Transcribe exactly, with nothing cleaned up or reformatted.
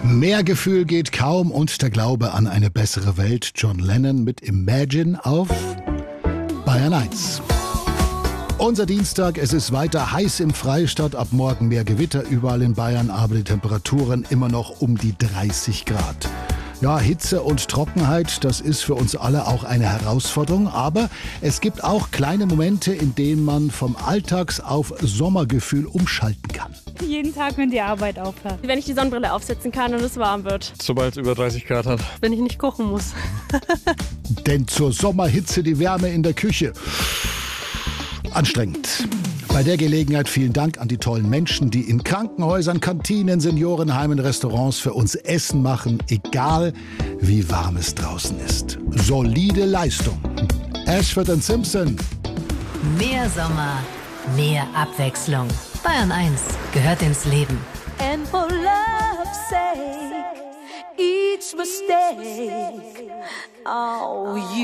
Mehr Gefühl geht kaum und der Glaube an eine bessere Welt. John Lennon mit Imagine auf Bayern eins. Unser Dienstag, es ist weiter heiß im Freistaat, ab morgen mehr Gewitter überall in Bayern, aber die Temperaturen immer noch um die dreißig Grad. Ja, Hitze und Trockenheit, das ist für uns alle auch eine Herausforderung, aber es gibt auch kleine Momente, in denen man vom Alltags- auf Sommergefühl umschalten kann. Jeden Tag, wenn die Arbeit aufhört. Wenn ich die Sonnenbrille aufsetzen kann und es warm wird. Sobald es über dreißig Grad hat. Wenn ich nicht kochen muss. Denn zur Sommerhitze die Wärme in der Küche. Anstrengend. Bei der Gelegenheit vielen Dank an die tollen Menschen, die in Krankenhäusern, Kantinen, Seniorenheimen, Restaurants für uns Essen machen, egal wie warm es draußen ist. Solide Leistung. Ashford and Simpson. Mehr Sommer, mehr Abwechslung. Bayern eins gehört ins Leben. And for love's sake, each mistake, oh, you